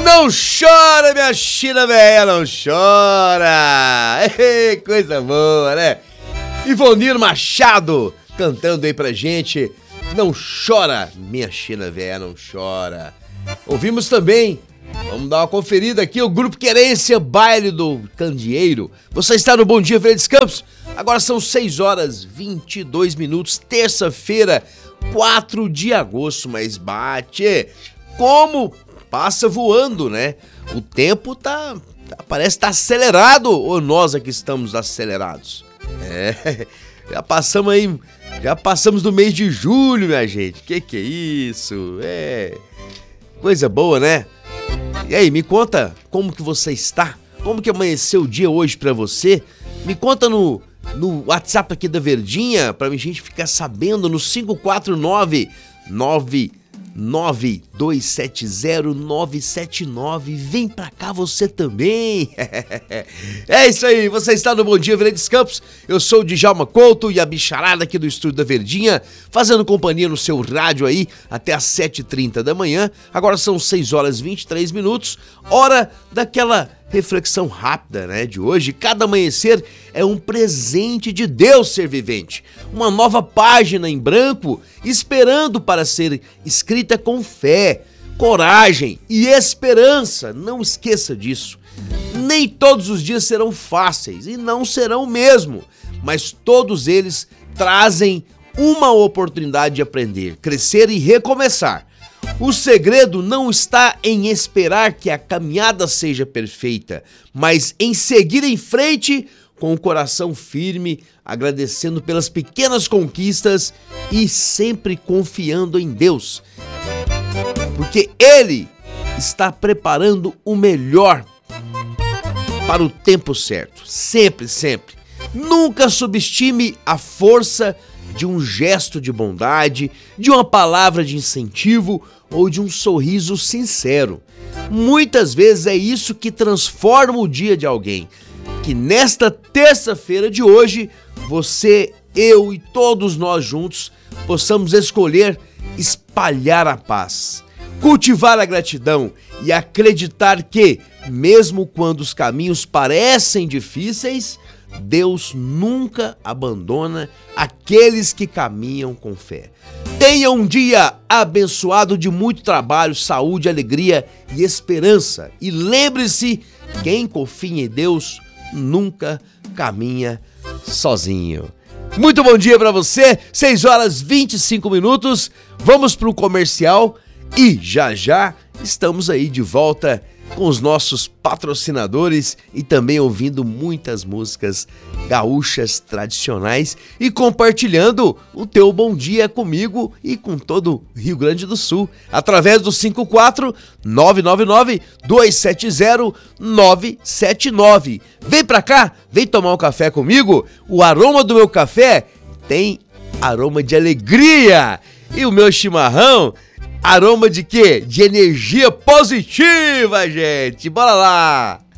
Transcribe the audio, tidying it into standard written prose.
Não chora, minha China velha, não chora. Ei, coisa boa, né? Ivonir Machado cantando aí pra gente. Não chora, minha China velha, não chora. Ouvimos também, vamos dar uma conferida aqui, o Grupo Querência, Baile do Candeeiro. Você está no Bom Dia Verdes Campos. Agora são 6h22, terça-feira, 4 de agosto, mas bate. Como passa voando, né? O tempo parece estar acelerado, ou nós aqui estamos acelerados? Já passamos do mês de julho, minha gente. Que é isso? Coisa boa, né? E aí, me conta como que você está? Como que amanheceu o dia hoje pra você? Me conta no WhatsApp aqui da Verdinha, pra gente ficar sabendo, no 549-99270-979. Vem pra cá você também. É isso aí, você está no Bom Dia Verdes Campos. Eu sou o Djalma Couto e a bicharada aqui do estúdio da Verdinha, fazendo companhia no seu rádio aí até às 7h30 da manhã. Agora são 6h23, hora daquela reflexão rápida, né, de hoje. Cada amanhecer é um presente de Deus ser vivente. Uma nova página em branco esperando para ser escrita com fé, coragem e esperança. Não esqueça disso. Nem todos os dias serão fáceis e não serão mesmo, mas todos eles trazem uma oportunidade de aprender, crescer e recomeçar. O segredo não está em esperar que a caminhada seja perfeita, mas em seguir em frente com o coração firme, agradecendo pelas pequenas conquistas e sempre confiando em Deus. Porque Ele está preparando o melhor para o tempo certo. Sempre, sempre. Nunca subestime a força de um gesto de bondade, de uma palavra de incentivo ou de um sorriso sincero. Muitas vezes é isso que transforma o dia de alguém. Que nesta terça-feira de hoje, você, eu e todos nós juntos possamos escolher espalhar a paz, cultivar a gratidão e acreditar que, mesmo quando os caminhos parecem difíceis, Deus nunca abandona aqueles que caminham com fé. Tenha um dia abençoado de muito trabalho, saúde, alegria e esperança. E lembre-se, quem confia em Deus nunca caminha sozinho. Muito bom dia para você, 6h25. Vamos para o comercial e já estamos aí de volta com os nossos patrocinadores e também ouvindo muitas músicas gaúchas tradicionais e compartilhando o teu bom dia comigo e com todo o Rio Grande do Sul, através do 54999-270-979. Vem pra cá, vem tomar um café comigo. O aroma do meu café tem aroma de alegria e o meu chimarrão aroma de quê? De energia positiva, gente! Bora lá!